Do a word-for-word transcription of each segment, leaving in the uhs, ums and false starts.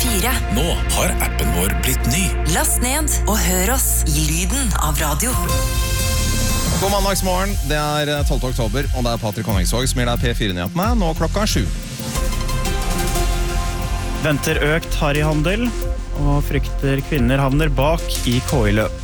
fire. Nå har appen vår blitt ny. Last ned og hør oss i lyden av radio. God mandagsmorgen, det er tolvte oktober, og det er Patrick Konningsvåg som gir deg P fire-nyhetene, nå klokka sju. Venter økt harryhandel, og frykter kvinner havner bak i K I-løp.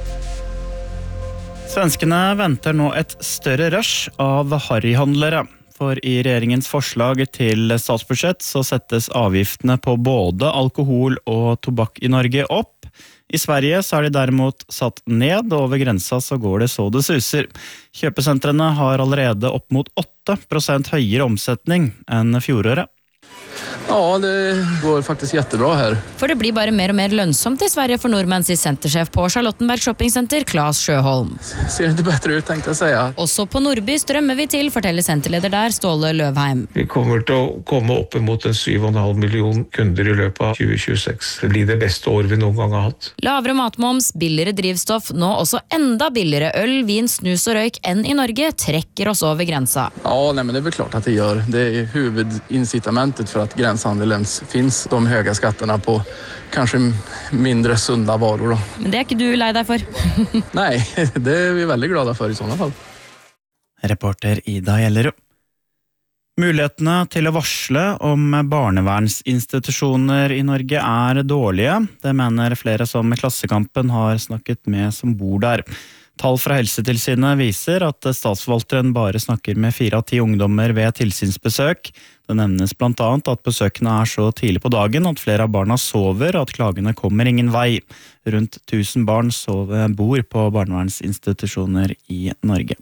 Svenskene venter nå et større rush av harryhandlere, for i regjeringens forslag til statsbudsjett så settes avgiftene på både alkohol og tobakk i Norge opp. I Sverige så er de derimot satt ned, og over grensa så går det så det suser. Kjøpesentrene har allerede opp mot åtte prosent høyere omsetning enn fjoråret. Ja, det går faktisk jättebra här. For det blir bare mer og mer lønnsomt i Sverige for nordmenn, sier sentersjef på Charlottenberg Shoppingcenter, Claes Sjöholm. Ser inte bättre ut, tänkte jag säga. Også på Nordby strømmer vi til, forteller senterleder der, Ståle Løvheim. Vi kommer til å komme opp mot en syv komma fem million kunder i løpet av tjue tjueseks. Det blir det beste år vi noen gang har hatt. Lavere matmoms, billigere drivstoff, nå også enda billigere øl, vin, snus og røyk enn i Norge, trekker oss over grensa. Ja, nej, men det är väl klart att det gör. Det är huvudincitamentet för att gränshandeln finns, de höga skatterna på kanske mindre sunda varor då. Men det er ikke du lei deg for? Nej, det är vi väldigt glada för i sådana fall. Reporter Ida Gjellerud. Mulighetene til å varsle om barnevernsinstitusjoner i Norge er dårlige. Det mener flere som i Klassekampen har snakket med som bor der. Tall fra Helsetilsynet viser at statsforvalteren bare snakker med fire av ti ungdommer ved tilsynsbesøk. Det nevnes blant annet at besøkene er så tidlig på dagen at flere av barna sover og at klagene kommer ingen vei. Rundt tusen barn sover, bor på barnevernsinstitusjoner i Norge.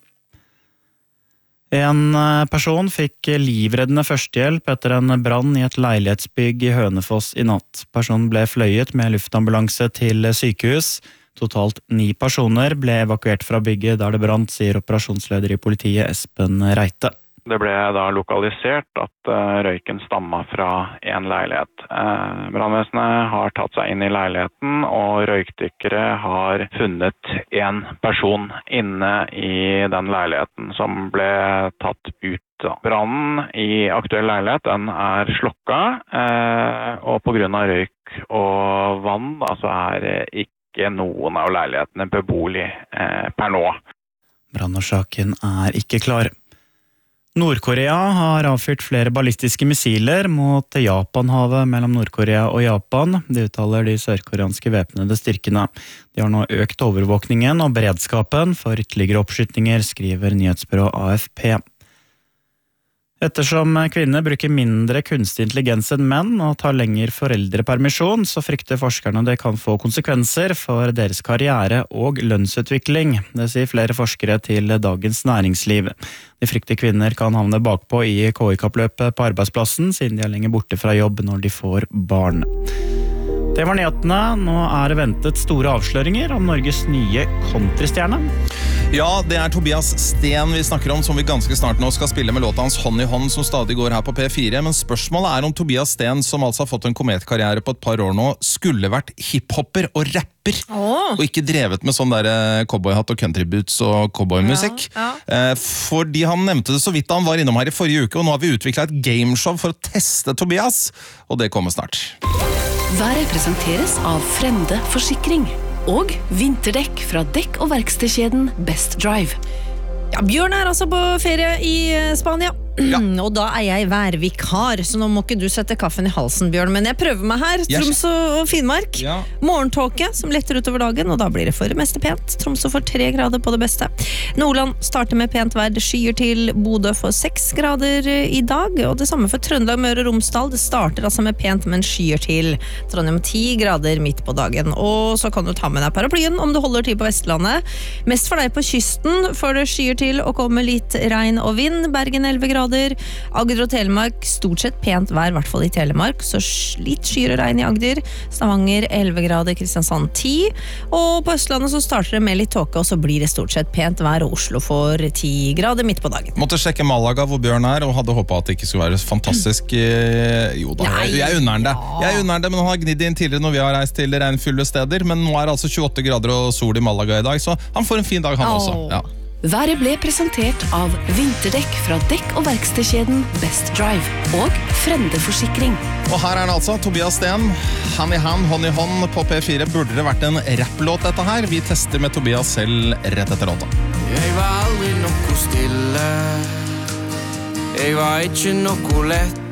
En person fikk livreddende førstehjelp etter en brann i et leilighetsbygg i Hønefoss i natt. Personen ble fløyet med luftambulanse til sykehus. Totalt ni personer ble evakuert fra bygget der det brant, sier operasjonsleder i politiet Espen Reite. Det ble da lokalisert at røyken stammet fra en leilighet. Brannvesenet har tatt seg inn i leiligheten, og røykdykkere har funnet en person inne i den leiligheten som ble tatt ut. Brannen i aktuell leilighet den er slukka, og på grunn av røyk og vann altså er ikke ikke noen av leilighetene beboelig eh, per nå. Brannårsaken er ikke klar. Nord-Korea har avfyrt flere ballistiske missiler mot Japanhavet mellom Nord-Korea og Japan. Det uttaler de sørkoreanske væpnede styrkene. De har nå økt overvåkningen og beredskapen for ytterligere oppskytninger, skriver nyhetsbyrå A F P. Ettersom kvinner bruker mindre kunstig intelligens enn menn og tar lengre foreldrepermisjon, så frykter forskerne det kan få konsekvenser for deres karriere og lønnsutvikling. Det sier flere forskere til Dagens Næringsliv. De frykter kvinner kan havne bakpå i K I-kappløpet på arbeidsplassen, siden de er lenger borte fra jobb når de får barn. Det var nyhetene. Nå er det ventet store avsløringer om Norges nye countrystjerne. Ja, det er Tobias Sten vi snakker om, som vi ganske snart nå skal spille med låta hans Hånd i hånd, som stadig går her på P fire. Men spørsmålet er om Tobias Sten, som altså har fått en kometkarriere på et par år nå, skulle vært hiphopper og rapper, oh. og ikke drevet med sånn der cowboyhatt og countryboots og cowboymusikk. Ja, ja. Fordi han nevnte det så vidt han var innom her i forrige uke, og nå har vi utviklet et gameshow for å teste Tobias, og det kommer snart. Været presenteres av Frende Forsikring og vinterdekk fra dekk- og verkstedkjeden Best Drive. Ja, Bjørn er altså på ferie i Spania. Ja. Og da er jeg værvikar, så nå må ikke du sette kaffen i halsen, Bjørn, men jeg prøver meg her. Troms og Finnmark. Ja. Morgentåke som letter utover dagen, og da blir det for det meste pent. Troms får tre grader på det beste. Nordland starter med pent vær, det skyer til. Bodø får seks grader i dag, og det samme for Trøndelag, Møre og Romsdal. Det starter altså med pent, men skyer til. Trondheim ti grader midt på dagen. Og så kan du ta med deg paraplyen om du holder til på Vestlandet. Mest for deg på kysten, for det skyer til og kommer litt regn og vind. Bergen elleve grader. Agder og Telemark, stort sett pent vær, i hvert fall i Telemark, så litt skyer og regn i Agder. Stavanger elleve grader, Kristiansand ti, og på Østlandet så starter det med litt tåke, og så blir det stort sett pent vær, og Oslo får ti grader midt på dagen. Måtte sjekke Malaga hvor Bjørn er, og hadde håpet at det ikke skulle være fantastisk. Jo da, Nei, jeg unner han det. Jeg unner han det, men han har gnidd inn tidligere når vi har reist til regnfulle steder, men nå er det altså tjueåtte grader og sol i Malaga i dag, så han får en fin dag han Åh. også. Ja. Været ble presentert av vinterdekk fra dekk- og verkstedkjeden Best Drive og Frende Forsikring. Og her er det altså Tobias Sten, hand i hand, hånd i hånd på P fire. Burde det vært en rapplåt dette her? Vi tester med Tobias selv rett etter låta. Jeg var aldri noe stille, jeg var ikke noe lett.